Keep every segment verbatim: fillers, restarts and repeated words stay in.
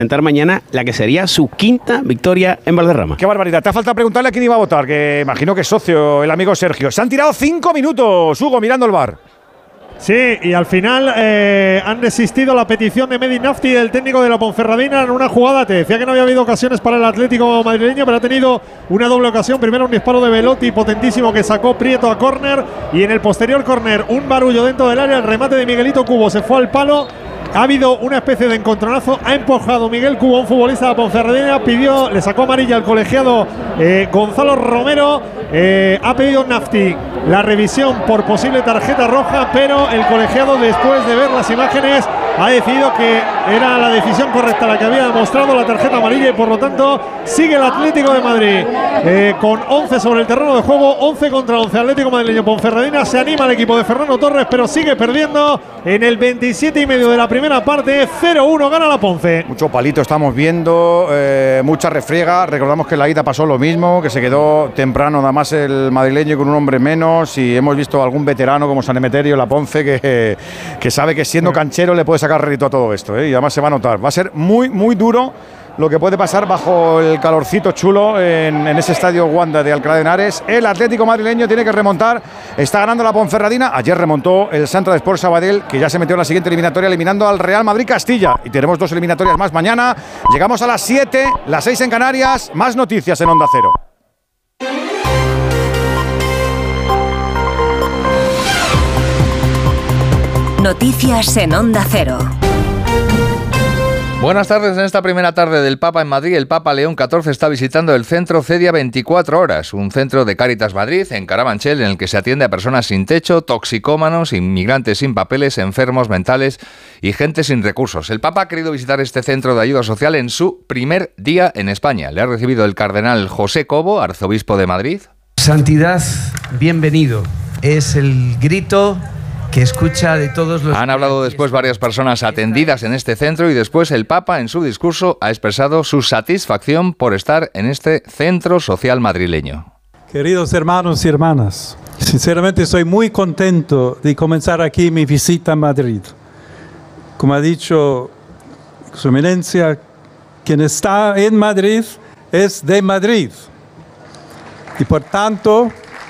intentar mañana la que sería su quinta victoria en Valderrama. Qué barbaridad. Te ha faltado preguntarle a quién iba a votar, que imagino que es socio, el amigo Sergio. Se han tirado cinco minutos, Hugo, mirando el bar. Sí, y al final eh, han desistido la petición de Mehdi Nafti, el técnico de la Ponferradina, en una jugada. Te decía que no había habido ocasiones para el Atlético madrileño, pero ha tenido una doble ocasión. Primero un disparo de Velotti potentísimo que sacó Prieto a córner, y en el posterior córner un barullo dentro del área. El remate de Miguelito Cubo se fue al palo. Ha habido una especie de encontronazo. Ha empujado Miguel Cubo, un futbolista de la Ponferradina. Pidió, le sacó amarilla al colegiado eh, Gonzalo Romero. Eh, ha pedido Nafti la revisión por posible tarjeta roja, pero el colegiado, después de ver las imágenes, ha decidido que era la decisión correcta la que había demostrado la tarjeta amarilla, y por lo tanto sigue el Atlético de Madrid eh, con once sobre el terreno de juego, once contra once. Atlético madrileño Ponferradina. Se anima el equipo de Fernando Torres, pero sigue perdiendo en el veintisiete y medio de la primera parte. Cero uno gana la Ponce. Mucho palito estamos viendo, eh, mucha refriega. Recordamos que en la ida pasó lo mismo, que se quedó temprano nada más el madrileño con un hombre menos, y hemos visto algún veterano como San Emeterio, la Ponce, que, que sabe que siendo canchero le puede sacar rédito a todo esto, ¿eh? Y además se va a notar. Va a ser muy, muy duro lo que puede pasar bajo el calorcito chulo en, en ese estadio Wanda de Alcalá de Henares. El Atlético madrileño tiene que remontar. Está ganando la Ponferradina. Ayer remontó el Santra de Sport Sabadell, que ya se metió en la siguiente eliminatoria eliminando al Real Madrid Castilla. Y tenemos dos eliminatorias más mañana. Llegamos a las siete, las seis en Canarias. Más noticias en Onda Cero. Noticias en Onda Cero. Buenas tardes. En esta primera tarde del Papa en Madrid, el Papa León catorce está visitando el centro Cedia veinticuatro horas, un centro de Cáritas Madrid en Carabanchel, en el que se atiende a personas sin techo, toxicómanos, inmigrantes sin papeles, enfermos mentales y gente sin recursos. El Papa ha querido visitar este centro de ayuda social en su primer día en España. Le ha recibido el cardenal José Cobo, arzobispo de Madrid. Santidad, bienvenido. Es el grito que escucha de todos los... Han hablado después varias personas atendidas en este centro, y después el Papa en su discurso ha expresado su satisfacción por estar en este centro social madrileño. Queridos hermanos y hermanas, sinceramente estoy muy contento de comenzar aquí mi visita a Madrid. Como ha dicho Su Eminencia, quien está en Madrid es de Madrid. Y por tanto...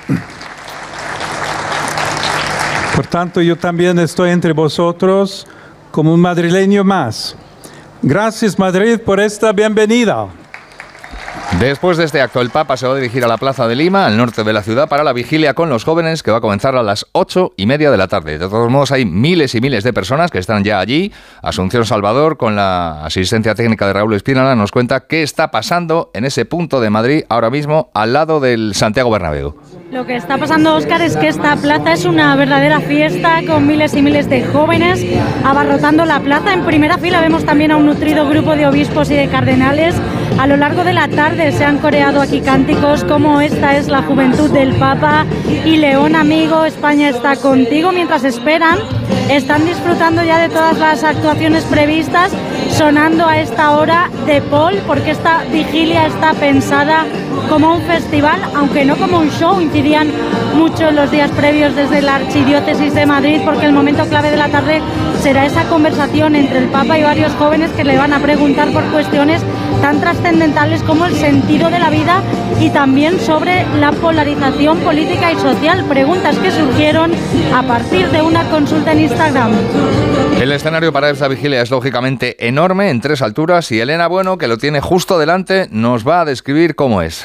Por tanto, yo también estoy entre vosotros como un madrileño más. Gracias, Madrid, por esta bienvenida. Después de este acto, el Papa se va a dirigir a la Plaza de Lima, al norte de la ciudad, para la vigilia con los jóvenes, que va a comenzar a las ocho y media de la tarde. De todos modos, hay miles y miles de personas que están ya allí. Asunción Salvador, con la asistencia técnica de Raúl Espínola, nos cuenta qué está pasando en ese punto de Madrid ahora mismo, al lado del Santiago Bernabéu. Lo que está pasando, Óscar, es que esta plaza es una verdadera fiesta, con miles y miles de jóvenes abarrotando la plaza. En primera fila vemos también a un nutrido grupo de obispos y de cardenales. A lo largo de la tarde se han coreado aquí cánticos como "Esta es la juventud del Papa" y "León amigo, España está contigo". Mientras esperan, están disfrutando ya de todas las actuaciones previstas, sonando a esta hora de Paul, porque esta vigilia está pensada como un festival, aunque no como un show. Incidían mucho en los días previos desde la Archidiócesis de Madrid, porque el momento clave de la tarde será esa conversación entre el Papa y varios jóvenes que le van a preguntar por cuestiones tan trascendentales como el sentido de la vida y también sobre la polarización política y social. Preguntas que surgieron a partir de una consulta en Instagram. El escenario para esta vigilia es lógicamente enorme, en tres alturas, y Elena Bueno, que lo tiene justo delante, nos va a describir cómo es.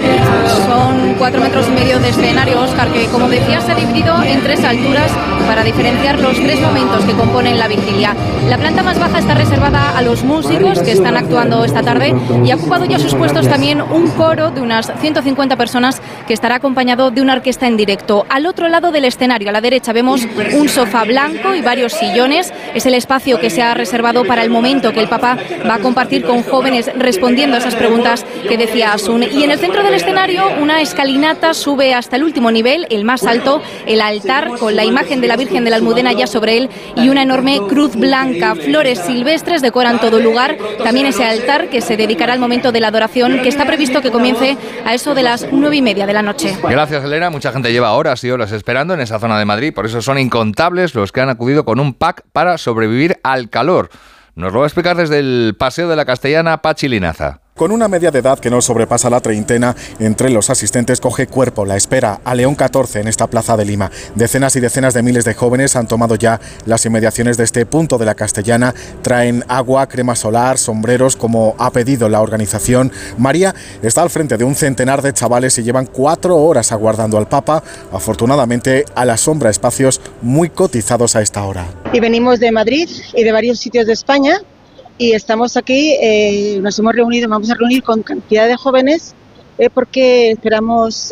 Son cuatro metros y medio de escenario, Óscar, que como decías se ha dividido en tres alturas para diferenciar los tres momentos que componen la vigilia. La planta más baja está reservada a los músicos que están actuando esta tarde, y ha ocupado ya sus puestos también un coro de unas ciento cincuenta personas que estará acompañado de una orquesta en directo. Al otro lado del escenario, a la derecha, vemos un sofá blanco y varios sillones. Es el espacio que se ha reservado para el momento que el Papa va a compartir con jóvenes respondiendo a esas preguntas que decía Asun. Y en el centro del escenario, una escalinata sube hasta el último nivel, el más alto, el altar con la imagen de la Virgen de la Almudena ya sobre él y una enorme cruz blanca. Flores silvestres decoran todo el lugar. También ese altar que se dedicará al momento de la adoración, que está previsto que comience a eso de las nueve y media de la noche. Gracias, Elena. Mucha gente lleva horas y horas esperando en esa zona de Madrid, por eso son incontables los que han acudido con un pack para sobrevivir al calor. Nos lo va a explicar desde el Paseo de la Castellana Pachi Linaza. Con una media de edad que no sobrepasa la treintena, entre los asistentes coge cuerpo la espera a León catorce en esta plaza de Lima. Decenas y decenas de miles de jóvenes han tomado ya las inmediaciones de este punto de la Castellana. Traen agua, crema solar, sombreros, como ha pedido la organización. María está al frente de un centenar de chavales y llevan cuatro horas aguardando al Papa. Afortunadamente, a la sombra, espacios muy cotizados a esta hora. Y venimos de Madrid y de varios sitios de España. Y estamos aquí, eh, nos hemos reunido, vamos a reunir con cantidad de jóvenes eh, porque esperamos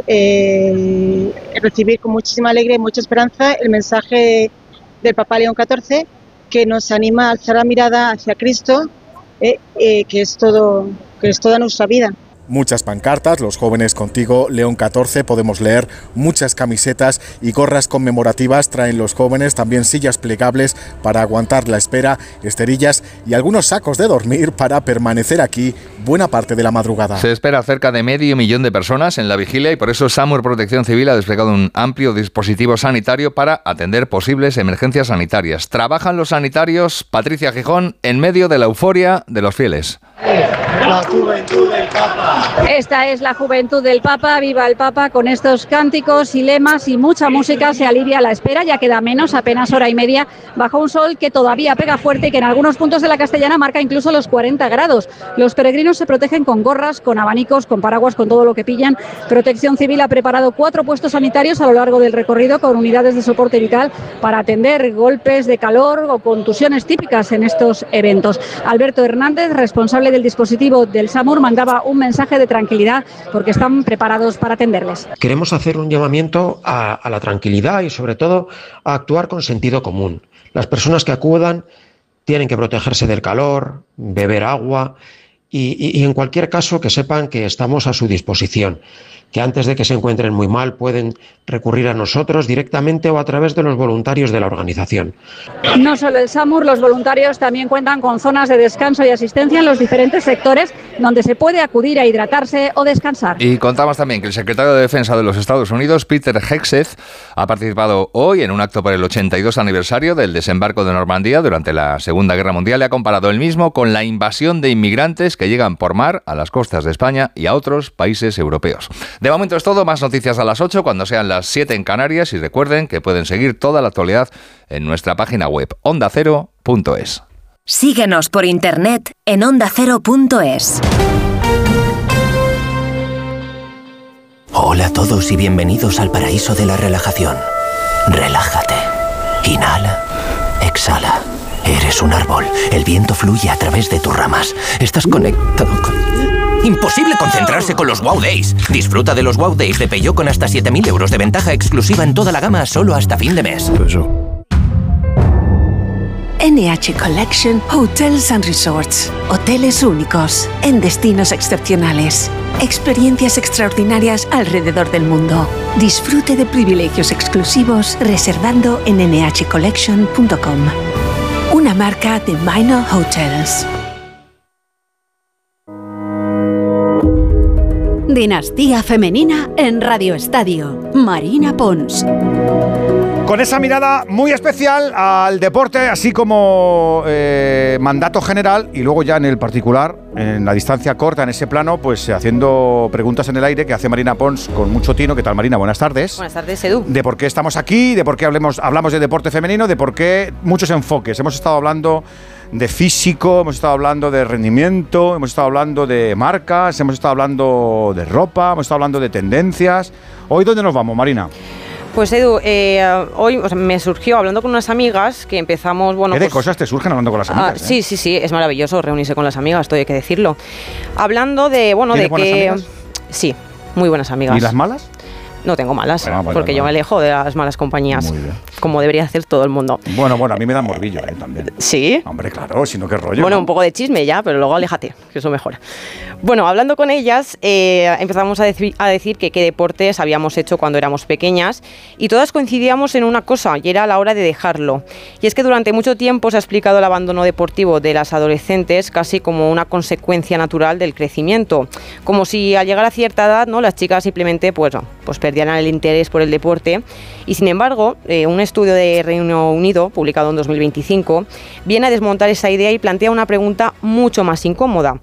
eh, recibir con muchísima alegría y mucha esperanza el mensaje del Papa León catorce, que nos anima a alzar la mirada hacia Cristo, eh, eh, que es todo, que es toda nuestra vida. Muchas pancartas, los jóvenes contigo, León catorce, podemos leer muchas camisetas y gorras conmemorativas traen los jóvenes, también sillas plegables para aguantar la espera, esterillas y algunos sacos de dormir para permanecer aquí buena parte de la madrugada. Se espera cerca de medio millón de personas en la vigilia y por eso SAMUR Protección Civil ha desplegado un amplio dispositivo sanitario para atender posibles emergencias sanitarias. Trabajan los sanitarios, Patricia Gijón, en medio de la euforia de los fieles. La juventud del Papa. Esta es la juventud del Papa, viva el Papa. Con estos cánticos y lemas y mucha música se alivia la espera, ya queda menos, apenas hora y media, bajo un sol que todavía pega fuerte y que en algunos puntos de la Castellana marca incluso los cuarenta grados. Los peregrinos se protegen con gorras, con abanicos, con paraguas, con todo lo que pillan. Protección Civil ha preparado cuatro puestos sanitarios a lo largo del recorrido con unidades de soporte vital para atender golpes de calor o contusiones típicas en estos eventos. Alberto Hernández, responsable del dispositivo del SAMUR, mandaba un mensaje de tranquilidad porque están preparados para atenderles. Queremos hacer un llamamiento a, a la tranquilidad y sobre todo a actuar con sentido común. Las personas que acudan tienen que protegerse del calor, beber agua y, y, y en cualquier caso que sepan que estamos a su disposición, que antes de que se encuentren muy mal pueden recurrir a nosotros directamente o a través de los voluntarios de la organización. No solo el SAMUR, los voluntarios también cuentan con zonas de descanso y asistencia en los diferentes sectores donde se puede acudir a hidratarse o descansar. Y contamos también que el secretario de Defensa de los Estados Unidos, Peter Hegseth, ha participado hoy en un acto por el ochenta y dos aniversario del desembarco de Normandía durante la Segunda Guerra Mundial y ha comparado el mismo con la invasión de inmigrantes que llegan por mar a las costas de España y a otros países europeos. De momento es todo, más noticias a las ocho cuando sean las siete en Canarias y recuerden que pueden seguir toda la actualidad en nuestra página web onda cero punto es. Síguenos por internet en onda cero punto es. Hola a todos y bienvenidos al paraíso de la relajación. Relájate. Inhala. Exhala. Eres un árbol. El viento fluye a través de tus ramas. Estás conectado con... Imposible concentrarse con los Wow Days. Disfruta de los Wow Days de Peugeot con hasta siete mil euros de ventaja exclusiva en toda la gama solo hasta fin de mes. N H Collection Hotels and Resorts. Hoteles únicos en destinos excepcionales. Experiencias extraordinarias alrededor del mundo. Disfrute de privilegios exclusivos reservando en ene hache collection punto com. Una marca de Minor Hotels. Dinastía Femenina en Radio Estadio. Marina Pons. Con esa mirada muy especial al deporte, así como eh, mandato general y luego ya en el particular, en la distancia corta, en ese plano, pues haciendo preguntas en el aire que hace Marina Pons con mucho tino. ¿Qué tal, Marina? Buenas tardes. Buenas tardes, Edu. De por qué estamos aquí, de por qué hablemos, hablamos de deporte femenino, de por qué muchos enfoques. Hemos estado hablando de físico, hemos estado hablando de rendimiento, hemos estado hablando de marcas, hemos estado hablando de ropa, hemos estado hablando de tendencias. ¿Hoy dónde nos vamos, Marina? Pues Edu, eh, hoy o sea, me surgió hablando con unas amigas que empezamos, bueno, ¿Qué de pues, cosas te surgen hablando con las amigas? Ah, sí, sí, sí, es maravilloso reunirse con las amigas, todo hay que decirlo. Hablando de, bueno, de buenas que amigas? Sí, muy buenas amigas. ¿Y las malas? No tengo malas, bueno, bueno, porque bueno. yo me alejo de las malas compañías, Muy bien. como debería hacer todo el mundo. Bueno, bueno, a mí me da morbillo eh, también. ¿Sí? Hombre, claro, si no, qué rollo. Bueno, ¿no? un poco de chisme ya, pero luego aléjate, que eso mejora. Bueno, hablando con ellas, eh, empezamos a, deci- a decir que qué deportes habíamos hecho cuando éramos pequeñas y todas coincidíamos en una cosa, y era la hora de dejarlo. Y es que durante mucho tiempo se ha explicado el abandono deportivo de las adolescentes casi como una consecuencia natural del crecimiento. Como si al llegar a cierta edad, ¿no?, las chicas simplemente pues, no, pues perdieran el interés por el deporte. Y sin embargo, eh, un estudio de Reino Unido, publicado en dos mil veinticinco, viene a desmontar esa idea y plantea una pregunta mucho más incómoda.